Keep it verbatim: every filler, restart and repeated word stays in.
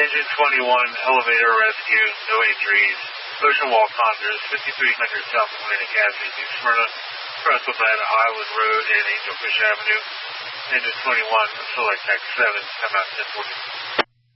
Engine twenty-one, elevator rescue, no injuries. Ocean Wall Condors, fifty-three hundred South Atlantic Avenue, New Smyrna, Crestwood, Highland Road, and Angelfish Avenue. Engine twenty-one, select X seven, come out ten forty.